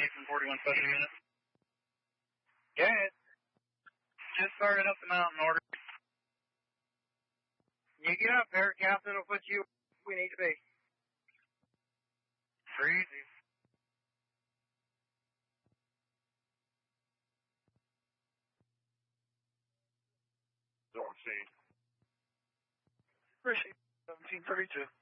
from 4170 minutes. Yeah, just started up the mountain order. You get up there, Captain will put you where we need to be. Crazy. Zone C. Appreciate 1732.